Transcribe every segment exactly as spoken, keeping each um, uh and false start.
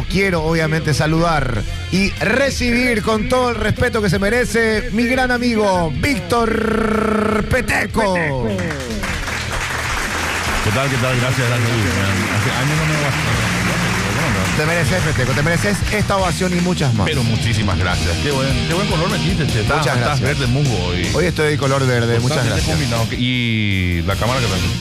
quiero obviamente saludar y recibir con todo el respeto que se merece mi gran amigo Víctor Peteco. ¿Qué tal? ¿Qué tal? Gracias, gracias. Hace años no me bastaba. Te mereces, Peteco, te mereces esta ovación y muchas más. Pero muchísimas gracias. Qué buen, qué buen color metiste, che. Muchas Estás, gracias. Estás verde musgo hoy. Hoy estoy de color verde, muchas Totalmente gracias. combinado. Y la cámara que también.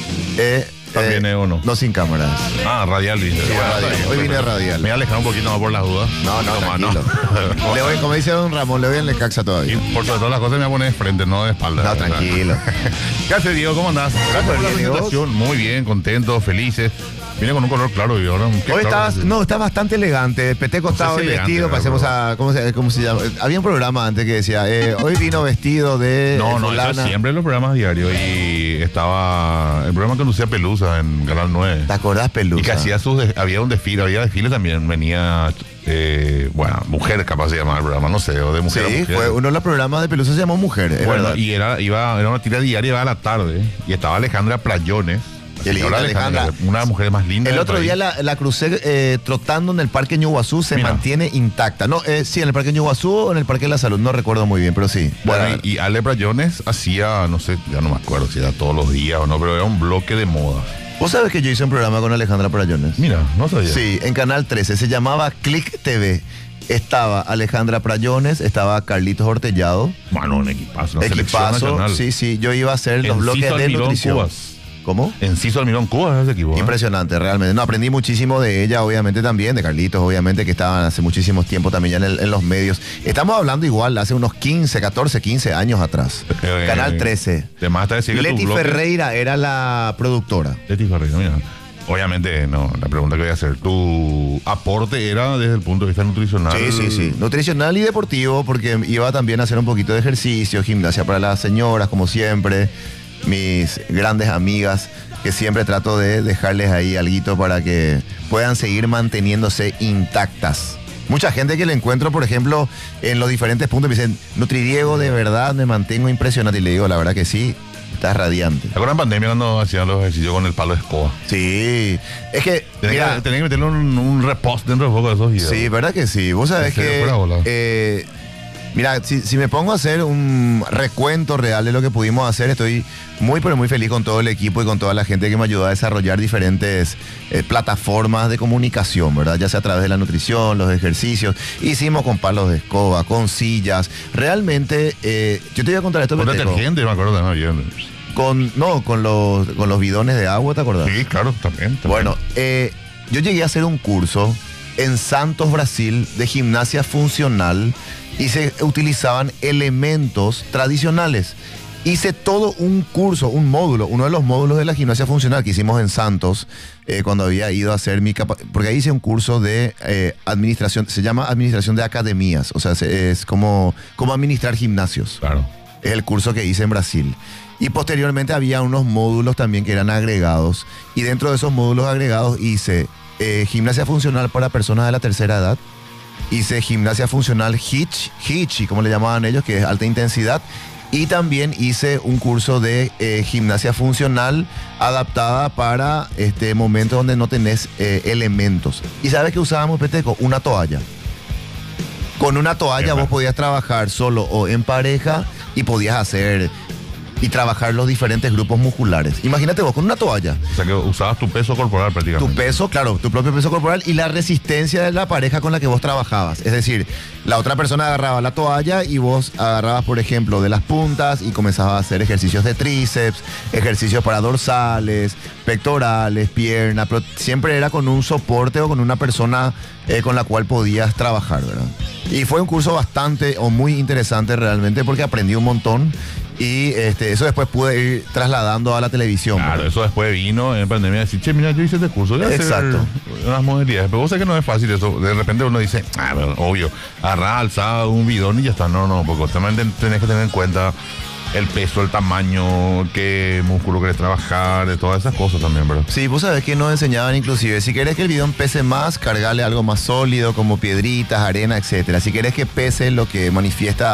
Eh, También es uno. No sin cámaras. Ah, radial, dice. Sí, radial. Hoy vine radial. Me voy a alejar un poquito más por las dudas. No, no, Toma, tranquilo. no. Le voy, como dice don Ramón, le voy en Necaxa todavía. Y por sobre todas las cosas me voy a poner de frente, no de espalda. No, tranquilo. ¿Qué hace, Diego? ¿Cómo andás? Gracias por la bien, ¿y vos? presentación. Muy bien, contentos, felices. Viene con un color claro y ahora. ¿qué Hoy claro? estás, no, estás bastante elegante. Peteco No sé está si hoy elegante, vestido, pero- pasemos a, ¿cómo se, cómo se llama? Había un programa antes que decía, eh, hoy vino vestido de No, eh, no, eso fulana. es siempre en los programas diarios. Y estaba. El programa que conducía Pelusa en Canal nueve. ¿Te acordás, Pelusa? Y que hacía sus. de- había un desfile, había desfile también. Venía. Eh, bueno, mujer capaz se llamaba el programa, no sé, o de mujer a Sí, mujer. fue uno de los programas de Pelusa se llamó Mujer, es Bueno, verdad. y era, iba, era una tira diaria, iba a la tarde. Y estaba Alejandra Playones. Qué linda, Ahora Alejandra. Una de las mujeres más lindas. El del otro país. día la, la crucé eh, trotando en el Parque Ñuguazú, se Mira. mantiene intacta. No, eh, sí, en el Parque Ñuguazú o en el Parque de la Salud, no recuerdo muy bien, pero sí. Bueno, Para- y, y Ale Brayones hacía, no sé, ya no me acuerdo si era todos los días o no, pero era un bloque de moda. ¿Vos sabés que yo hice un programa con Alejandra Prayones? Mira, no sabía. Sí, en Canal trece, se llamaba Click T V. Estaba Alejandra Prayones, estaba Carlitos Hortellado. Bueno, un equipazo, una selección Equipazo, nacional. sí, sí, yo iba a hacer los Enciso bloques de Almirón nutrición. Cubas. ¿Cómo? Enciso Almirón Cubas es ese equipo. ¿eh? Impresionante, realmente. No, aprendí muchísimo de ella, obviamente también, de Carlitos, obviamente, que estaban hace muchísimo tiempo también ya en, el- en los medios. Estamos hablando igual, hace unos quince, catorce, quince años atrás. Eh, Canal trece. Te más te decir que tu Leti bloque- Ferreira era la productora. Leti Ferreira, mira. Obviamente, no, la pregunta que voy a hacer, tu aporte era desde el punto de vista nutricional. Sí, sí, sí. Nutricional y deportivo, porque iba también a hacer un poquito de ejercicio, gimnasia para las señoras, como siempre. Mis grandes amigas, que siempre trato de dejarles ahí alguito para que puedan seguir manteniéndose intactas. Mucha gente que le encuentro, por ejemplo, en los diferentes puntos, me dicen, Nutridiego, de verdad me mantengo impresionante. Y le digo, la verdad que sí, estás radiante. ¿Te acuerdas en pandemia cuando hacían los ejercicios con el palo de escoba? Sí, es que, Tenés, mira, que, tenés que meterle un, un repost dentro de poco de esos videos. sí, ¿verdad que sí? Vos sabés En serio, que... fuera bola. eh, mira, si, si me pongo a hacer un recuento real de lo que pudimos hacer, estoy muy, pero muy feliz con todo el equipo y con toda la gente que me ayudó a desarrollar diferentes eh, plataformas de comunicación, ¿verdad? Ya sea a través de la nutrición, los ejercicios. Hicimos con palos de escoba, con sillas. Realmente, eh, yo te voy a contar esto, Con Peteco. detergente, me acuerdo también. Con, no, con los, con los bidones de agua, ¿te acordás? Sí, claro, también. también. Bueno, eh, yo llegué a hacer un curso en Santos, Brasil, de gimnasia funcional y se utilizaban elementos tradicionales. Hice todo un curso, un módulo, uno de los módulos de la gimnasia funcional que hicimos en Santos eh, cuando había ido a hacer mi capa- porque ahí hice un curso de eh, administración, se llama administración de academias, o sea, se- es como, como administrar gimnasios. Claro. Es el curso que hice en Brasil. Y posteriormente había unos módulos también que eran agregados. Y dentro de esos módulos agregados hice eh, gimnasia funcional para personas de la tercera edad. Hice gimnasia funcional Hitch, Hitch, como le llamaban ellos, que es alta intensidad. Y también hice un curso de eh, gimnasia funcional adaptada para este momento donde no tenés eh, elementos. ¿Y sabes qué usábamos, Peteco? Una toalla. Con una toalla Epa. vos podías trabajar solo o en pareja y podías hacer y trabajar los diferentes grupos musculares. Imagínate vos con una toalla. O sea que usabas tu peso corporal Tu prácticamente. peso, claro, tu propio peso corporal y la resistencia de la pareja con la que vos trabajabas. Es decir, la otra persona agarraba la toalla y vos agarrabas, por ejemplo, de las puntas y comenzabas a hacer ejercicios de tríceps, ejercicios para dorsales, pectorales, piernas, pero siempre era con un soporte o con una persona eh, con la cual podías trabajar, ¿verdad? Y fue un curso bastante o muy interesante realmente porque aprendí un montón y este, eso después pude ir trasladando a la televisión. Claro, ¿verdad? eso después vino en pandemia a decir, che, mira, yo hice este curso. Voy a hacer Exacto. unas modalidades. Pero vos sabés que no es fácil eso. De repente uno dice, ah, bueno, obvio, agarrá, alzada un bidón y ya está. No, no, porque también ten- tenés que tener en cuenta el peso, el tamaño, qué músculo querés trabajar, de todas esas cosas también, ¿verdad? Sí, vos sabés que nos enseñaban inclusive, si querés que el bidón pese más, cargarle algo más sólido, como piedritas, arena, etcétera. Si querés que pese lo que manifiesta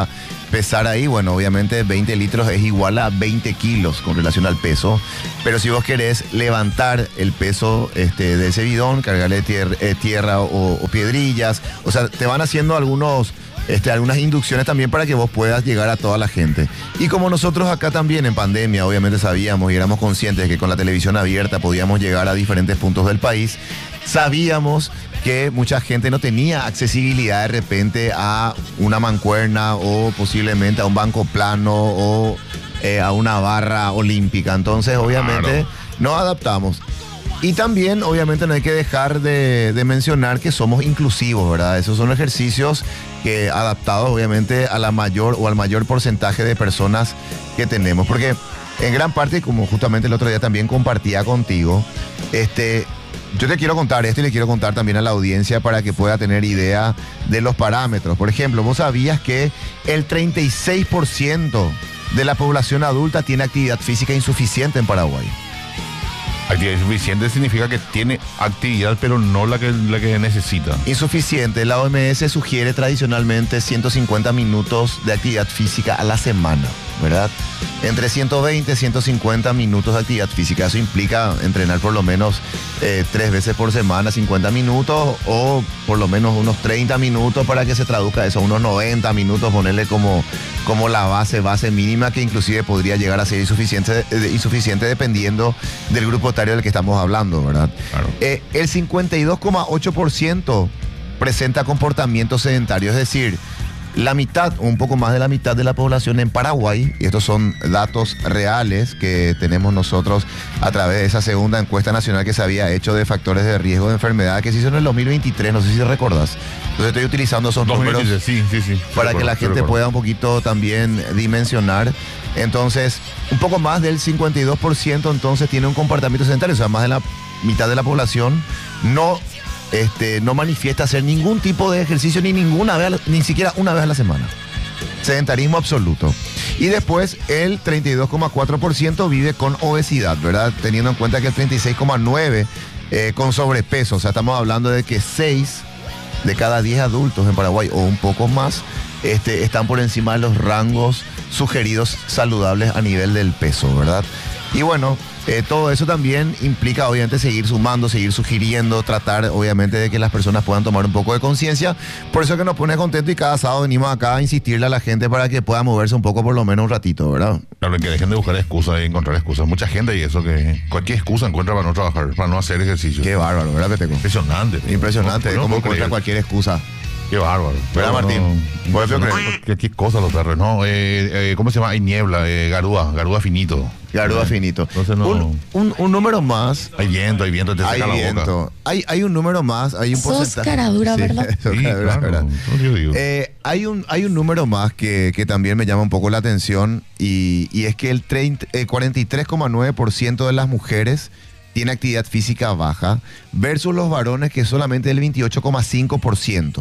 pesar ahí, bueno, obviamente veinte litros es igual a veinte kilos con relación al peso, pero si vos querés levantar el peso este, de ese bidón, cargarle tier, eh, tierra o, o piedrillas, o sea, te van haciendo algunos... Este, algunas inducciones también para que vos puedas llegar a toda la gente. Y como nosotros acá también en pandemia, obviamente sabíamos y éramos conscientes de que con la televisión abierta podíamos llegar a diferentes puntos del país, sabíamos que mucha gente no tenía accesibilidad de repente a una mancuerna o posiblemente a un banco plano o eh, a una barra olímpica. Entonces, obviamente, claro, nos adaptamos. Y también, obviamente, no hay que dejar de, de mencionar que somos inclusivos, ¿verdad? Esos son ejercicios que adaptados, obviamente, a la mayor o al mayor porcentaje de personas que tenemos. Porque en gran parte, como justamente el otro día también compartía contigo, este, yo te quiero contar esto y le quiero contar también a la audiencia para que pueda tener idea de los parámetros. Por ejemplo, vos sabías que el treinta y seis por ciento de la población adulta tiene actividad física insuficiente en Paraguay. Actividad insuficiente significa que tiene actividad, pero no la que, la que necesita. Insuficiente. La O M S sugiere tradicionalmente ciento cincuenta minutos de actividad física a la semana, ¿verdad? Entre ciento veinte y ciento cincuenta minutos de actividad física. Eso implica entrenar por lo menos eh, tres veces por semana, cincuenta minutos, o por lo menos unos treinta minutos para que se traduzca eso, unos noventa minutos, ponerle como, como la base, base mínima, que inclusive podría llegar a ser insuficiente, eh, insuficiente dependiendo del grupo etario del que estamos hablando, ¿verdad? Claro. Eh, el cincuenta y dos coma ocho por ciento presenta comportamiento sedentario, es decir, la mitad, o un poco más de la mitad de la población en Paraguay, y estos son datos reales que tenemos nosotros a través de esa segunda encuesta nacional que se había hecho de factores de riesgo de enfermedad, que se hizo en el dos mil veintitrés, no sé si recordás. Entonces estoy utilizando esos números sí, sí, sí, para que la gente pueda un poquito también dimensionar. Entonces, un poco más del cincuenta y dos por ciento entonces tiene un comportamiento sedentario, o sea, más de la mitad de la población no... Este, no manifiesta hacer ningún tipo de ejercicio ni ninguna vez, ni siquiera una vez a la semana. Sedentarismo absoluto. Y después el treinta y dos coma cuatro por ciento vive con obesidad, ¿verdad? Teniendo en cuenta que el treinta y seis coma nueve por ciento eh, con sobrepeso. O sea, estamos hablando de que seis de cada diez adultos en Paraguay, o un poco más, este, están por encima de los rangos sugeridos saludables a nivel del peso, ¿verdad? Y bueno, eh, todo eso también implica obviamente seguir sumando, seguir sugiriendo, tratar obviamente de que las personas puedan tomar un poco de conciencia. Por eso es que nos pone contento y cada sábado venimos acá a insistirle a la gente para que pueda moverse un poco por lo menos un ratito, ¿verdad? Claro, que dejen de buscar excusas y encontrar excusas. Mucha gente y eso que cualquier excusa encuentra para no trabajar, para no hacer ejercicio. Qué bárbaro, ¿verdad, Peteco? Impresionante. Impresionante, no, no cómo encuentra encuentra cualquier excusa. Qué bárbaro. ¿Verdad, Martín? No, no, no, ¿Qué, qué cosas los perros? No, eh, eh, ¿cómo se llama? Hay niebla, eh, garúa, garúa finito. Garúa finito. Entonces no... un, un, un número más. Hay viento, hay viento, te hay saca viento. la boca. Hay, hay un número más, hay un Sos porcentaje. caradura, Sí, ¿verdad? sos Sí, caradura, claro. ¿verdad? No, yo digo. Eh, hay, un, hay un número más que, que también me llama un poco la atención y, y es que el treinta, eh, cuarenta y tres coma nueve por ciento de las mujeres tiene actividad física baja versus los varones que solamente el veintiocho coma cinco por ciento.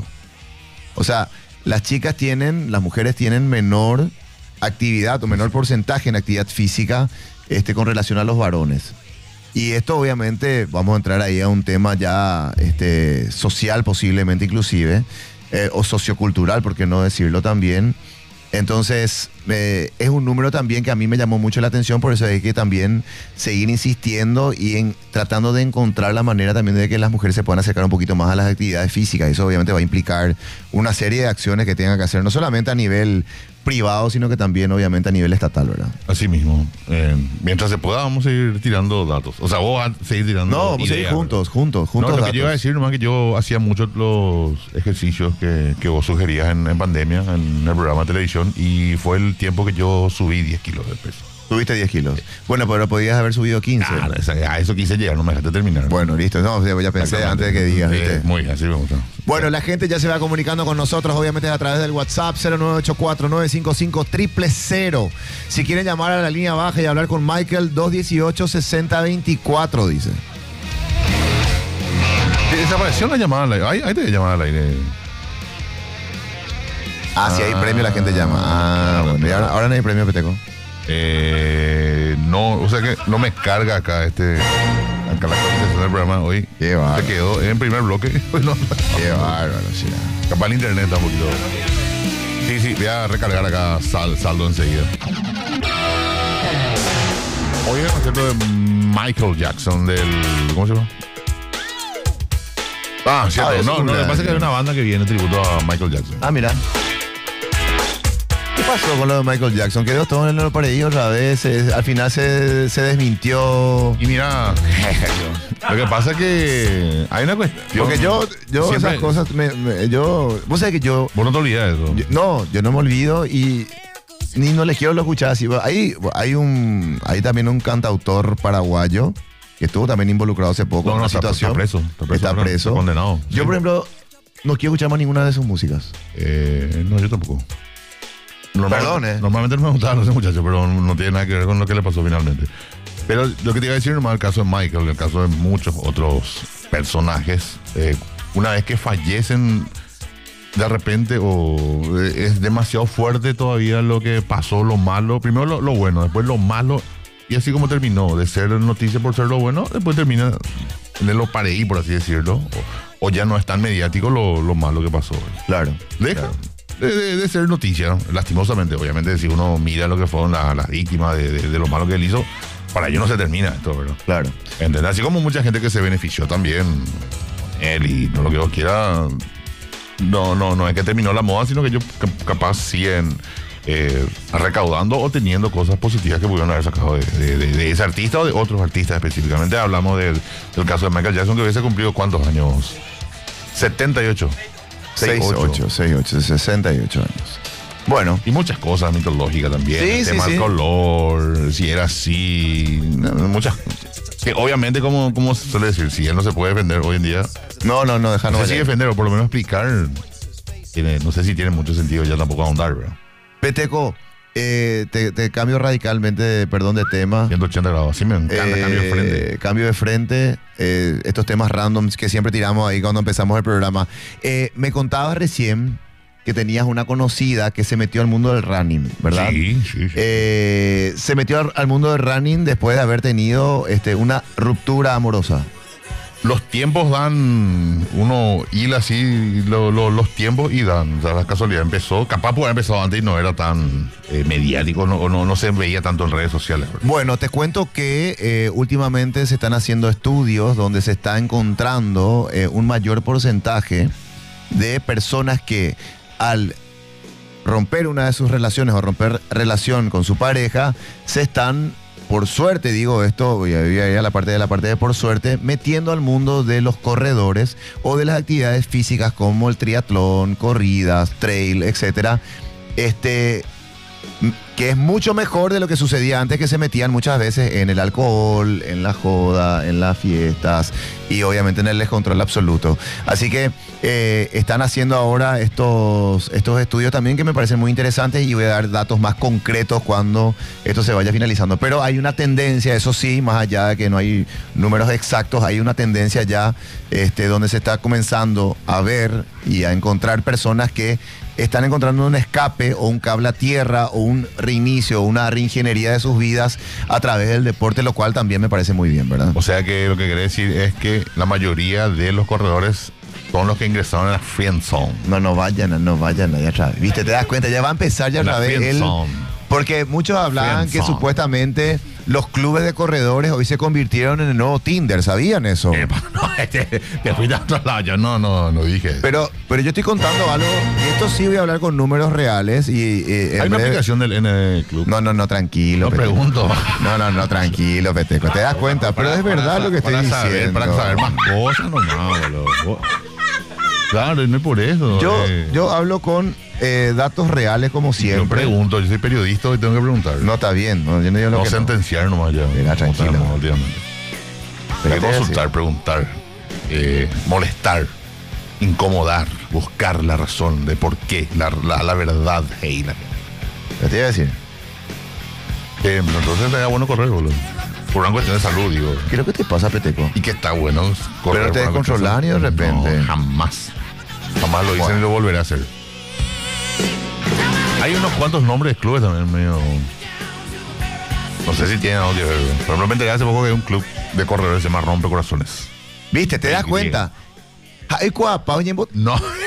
O sea, las chicas tienen, las mujeres tienen menor actividad o menor porcentaje en actividad física este, con relación a los varones. Y esto obviamente vamos a entrar ahí a un tema ya este, social posiblemente inclusive, eh, o sociocultural, por qué no decirlo también. Entonces, eh, es un número también que a mí me llamó mucho la atención, por eso hay que también seguir insistiendo y en, tratando de encontrar la manera también de que las mujeres se puedan acercar un poquito más a las actividades físicas. Eso obviamente va a implicar una serie de acciones que tengan que hacer, no solamente a nivel privado, sino que también obviamente a nivel estatal, ¿verdad? Así mismo. Eh, mientras se pueda, vamos a ir tirando datos. O sea, vos vas a seguir tirando No, vamos a ir juntos, juntos, juntos. No, lo datos. que yo iba a decir nomás que yo hacía muchos los ejercicios que, que vos sugerías en, en pandemia, en el programa de televisión, y fue el tiempo que yo subí diez kilos de peso. Subiste diez kilos. Bueno, pero podías haber subido quince. Claro, esa- a eso quise llegar, no me dejaste terminar. Bueno, listo. No, ya pensé antes de que digas, ¿viste? Eh, muy bien, así me gusta. Bueno, la gente ya se va comunicando con nosotros, obviamente a través del WhatsApp cero nueve ocho cuatro nueve cinco cinco cero cero cero. Si quieren llamar a la línea baja y hablar con Michael, dos uno ocho, seis cero dos cuatro, dice. Sí, desapareció la llamada al aire. Ahí, ahí te voy a llamar al aire. Ah, si hay premio la gente llama. Ah, bueno. Y ahora, ahora no hay premio, Peteco. Eh, no, o sea que no me carga acá este. Acá la conversación del programa hoy. Qué bárbaro. Se quedó en primer bloque. Pues no, Qué bárbaro, sí. capaz el internet está un poquito. Sí, sí, voy a recargar acá sal, saldo enseguida. Hoy es el concierto de Michael Jackson del... ¿Cómo se llama? Ah, cierto. Ah, no, no, lo que pasa es que hay una banda que viene tributo a Michael Jackson. Ah, mira. ¿Qué pasó con lo de Michael Jackson? Quedó todo en el paredillo otra vez. eh, al final se, se desmintió. Y mira, lo que pasa es que hay una cuestión. Porque yo, yo Siempre- esas cosas, me, me- yo, vos sabés que yo, Vos no te olvidas de eso. yo- no, yo no me olvido y ni no les quiero lo escuchar así. Hay, hay un, hay también un cantautor paraguayo que estuvo también involucrado hace poco No, en no, una está, situación. está preso. Está preso. Está ahora, preso. está condenado. Yo, Sí. por ejemplo, no quiero escuchar más ninguna de sus músicas. Eh, no, yo tampoco. Normalmente- Perdón, eh. Normalmente no me gustaban ese muchacho, pero no tiene nada que ver con lo que le pasó finalmente. Pero lo que te iba a decir nomás, el caso de Michael, el caso de muchos otros personajes, eh, una vez que fallecen de repente o eh, es demasiado fuerte todavía lo que pasó, lo malo, primero lo, lo bueno, después lo malo, y así como terminó de ser noticia por ser lo bueno, después termina de lo pareí, por así decirlo, o, o ya no es tan mediático lo, lo malo que pasó. Claro. Deja claro. de, de- de ser noticia, ¿no? Lastimosamente, obviamente, si uno mira lo que fueron la- las víctimas de, de- de lo malo que él hizo, para ellos no se termina esto, ¿verdad? Claro. ¿Entendés? Así como mucha gente que se benefició también, él y no lo que vos quieras, no, no, no es que terminó la moda, sino que ellos cap- capaz siguen eh, recaudando o teniendo cosas positivas que pudieron haber sacado de, de- de- de ese artista o de otros artistas específicamente. Hablamos del, del caso de Michael Jackson, que hubiese cumplido ¿cuántos años? setenta y ocho. seis ocho, seis ocho, sesenta y ocho años. Bueno, Y muchas cosas mitológicas también. Sí, el sí, tema sí. del color, si era así, no, muchas que obviamente, como, como se suele decir, si él no se puede defender hoy en día, no, no, no, déjanos no sé si defender o por lo menos explicar, tiene, no sé si tiene mucho sentido ya tampoco ahondar, ¿verdad? Peteco, eh, te, te cambio radicalmente, de, perdón, de tema. ciento ochenta grados, así me encanta, Eh, cambio de frente. Cambio de frente, eh, estos temas randoms que siempre tiramos ahí cuando empezamos el programa. Eh, me contabas recién que tenías una conocida que se metió al mundo del running, ¿verdad? Sí, sí, sí. Eh, se metió al, al mundo del running después de haber tenido este, una ruptura amorosa. Los tiempos dan, uno hila así lo- lo- los tiempos y dan, o sea, la casualidad empezó, capaz por haber empezado antes y no era tan eh, mediático, no, no, no se veía tanto en redes sociales. ¿verdad? Bueno, te cuento que eh, últimamente se están haciendo estudios donde se está encontrando eh, un mayor porcentaje de personas que al romper una de sus relaciones o romper relación con su pareja, se están, por suerte digo esto, voy a voy a ir a la parte de la parte de por suerte, metiendo al mundo de los corredores o de las actividades físicas como el triatlón, corridas, trail, etcétera. Este, m- que es mucho mejor de lo que sucedía antes, que se metían muchas veces en el alcohol, en la joda, en las fiestas y obviamente en el descontrol absoluto. Así que eh, están haciendo ahora estos, estos estudios también que me parecen muy interesantes y voy a dar datos más concretos cuando esto se vaya finalizando. Pero hay una tendencia, eso sí, más allá de que no hay números exactos, hay una tendencia ya este, donde se está comenzando a ver y a encontrar personas que están encontrando un escape o un cable a tierra o un reinicio o una reingeniería de sus vidas a través del deporte, lo cual también me parece muy bien, ¿verdad? O sea que lo que quiere decir es que la mayoría de los corredores son los que ingresaron a la friend zone. No, no vayan, no vayan allá atrás. Viste, te das cuenta, ya va a empezar ya La otra vez friend él. zone. Porque muchos hablaban que Friendzone. supuestamente los clubes de corredores hoy se convirtieron en el nuevo Tinder, ¿sabían eso? Epa, no, este, te fuiste a otro lado, yo no, no, no dije. Pero, pero yo estoy contando algo, y esto sí voy a hablar con números reales y... eh, en Hay una breve- aplicación del N Club. No, no, no, tranquilo. No Peteco. pregunto. No, no, no, tranquilo, Peteco. Te das cuenta, pero es verdad lo que estoy para saber, diciendo. Para saber más cosas nomás, boludo. Vos- Claro, no es por eso. Yo, eh. yo hablo con eh, datos reales como Yo siempre. pregunto, yo soy periodista y tengo que preguntar. No está bien, no, yo no digo lo no que no. sentenciar nomás ya. Mira, Como tranquilo. tenemos últimamente. Pero Hay que te voy a consultar, decir. preguntar, eh, molestar, incomodar, buscar la razón de por qué, la, la, la verdad, hey, la- Pero te iba a decir, Eh, entonces sería bueno correr, boludo. Por una cuestión de salud, digo. ¿qué es lo que te pasa, Peteco? Y que está bueno correr. Pero te por una cuestión descontrolan y de salud. repente. No, jamás. Jamás lo dicen Bueno. y lo volveré a hacer. Hay unos cuantos nombres de clubes también medio. No sé si tienen algo que ver. Por ejemplo, me enteré hace poco que hay un club de corredores que se llama Rompe Corazones. ¿Viste? ¿Te das Sí, cuenta? Ay, cuapa, oye, vos- No,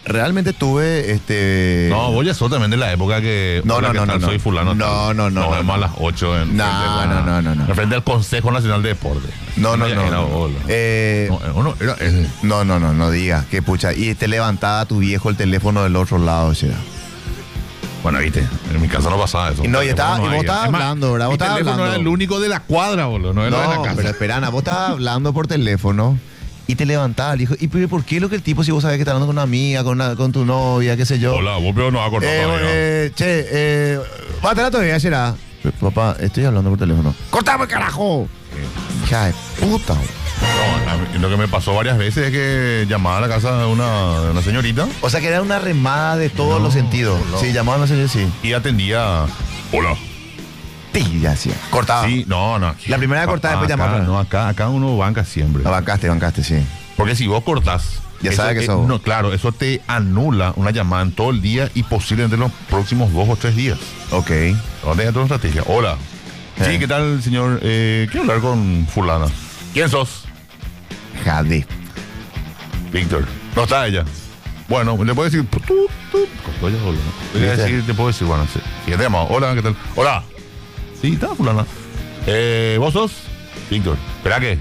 realmente tuve este. No, vos ya sos también de la época que. No, hola, no, ¿qué no, tal? no, Soy fulano. no, tal. no, no, Nos no, vemos no. a las ocho en. No, frente a la- no, no, no, no. en frente al Consejo Nacional de Deporte. No, no, Ya no. era no. bola. Eh, No, eh, uno era ese. no, no, no, no digas, que pucha. Y te levantaba tu viejo el teléfono del otro lado, ¿sí? Bueno, viste, en mi casa no pasaba eso. Y no, y El estaba- teléfono y vos había. estabas Es más, hablando, ¿verdad? Vos Mi estabas teléfono hablando. era el único de la cuadra, boludo, no era de la No, casa. pero espera, Ana, vos estabas hablando por teléfono y te levantabas, dijo, ¿y pero por qué lo que el tipo, si vos sabés que está hablando con una amiga, con, una- con tu novia, qué sé yo? Hola, vos pero no vas a cortar Eh, todavía. eh, che, eh, bátela todavía, será. Papá, estoy hablando por teléfono. ¡Cortame, carajo! Hija de puta. No, a mí lo que me pasó varias veces es que llamaba a la casa de una, de una señorita O sea que era una remada de todos No, los sentidos. no. Sí, llamaba a la señora, sí. y atendía. Hola. Sí, ya hacía. Cortaba. Sí, no, no. La primera cortada, después acá, llamaba. No, acá, acá uno banca siempre. La bancaste, bancaste, sí. Porque si vos cortás. Ya eso sabe que es- sos vos. No, claro, eso te anula una llamada en todo el día y posiblemente en los próximos dos o tres días. Ok. ¿Dónde hay tu estrategia? Hola. Eh. Sí, ¿qué tal, señor? Eh, quiero hablar con fulana. ¿Quién sos? Jade. Víctor. No está ella. Bueno, le puedo decir. Tut, tut. Costó ella sola, ¿no? Le voy a ¿Viste? decir, te puedo decir, bueno, sí. Siguiente llamado. Hola, ¿qué tal? Hola. Sí, está fulana. Eh, ¿vos sos? Víctor. ¿Espera qué?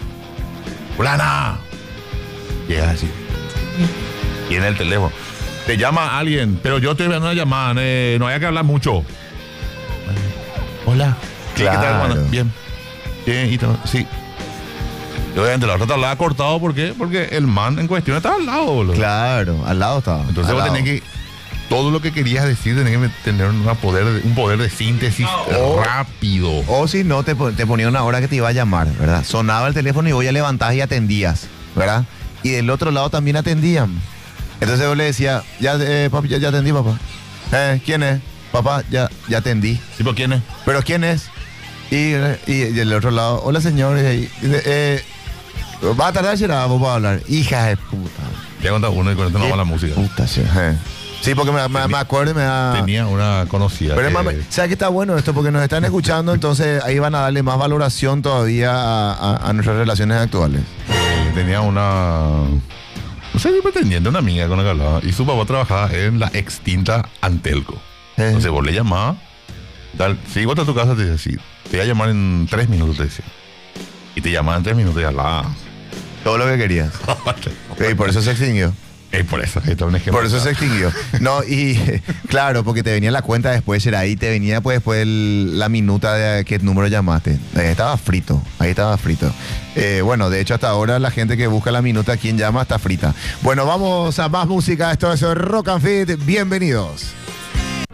Fulana. Llega así. Tiene el teléfono. Te llama alguien, pero yo estoy viendo una llamada. eh, no hay que hablar mucho. Hola. Sí, ¿qué tal, Claro. hermana? Bien. Bien, y todo. Sí. Y obviamente la otra te hablaba cortado, ¿por qué? Porque el man en cuestión estaba al lado, boludo. Claro, al lado estaba. Entonces al vos lado. tenés que. Todo lo que querías decir tenés que tener una poder, de- un poder de síntesis O- rápido. O si no, te, pon- te ponía una hora que te iba a llamar, ¿verdad? Sonaba el teléfono y vos ya levantabas y atendías, ¿verdad? Y del otro lado también atendían. Entonces vos le decías, ya, eh, papi, ya, ya atendí, papá. Eh, ¿quién es? Papá, ya, ya atendí. ¿Sí, por quién es? ¿Pero quién es? Y, eh, y, y del otro lado, hola señor, eh, eh, eh, va a tardar, será, vos vas a hablar. Hija de puta. Ya contaba uno y con esto no va la música. Puta, sí, eh. Sí, porque me, me, me acuerdo y me da... Tenía una conocida. Pero es que- más, ¿sabes qué está bueno esto? Porque nos están escuchando, entonces ahí van a darle más valoración todavía a, a- a nuestras relaciones actuales. eh, tenía una. No sé si pretendiente, una amiga con la que hablaba. Y su papá trabajaba en la extinta Antelco. Eh. Entonces vos le llamabas. Tal, si vos estás a tu casa, te decía, sí, te voy a llamar en tres minutos, te decía. Y te llamaba en tres minutos y hablaba. Todo lo que querías. Y por eso se extinguió. Es por eso, ahí está un ejemplo. Por eso se extinguió. No, y claro, porque te venía la cuenta después, era ahí, te venía pues, después el- la minuta de qué número llamaste. Ahí estaba frito, ahí estaba frito. Eh, bueno, de hecho hasta ahora la gente que busca la minuta, quién llama, está frita. Bueno, vamos a más música, esto es Rock and Fit, bienvenidos.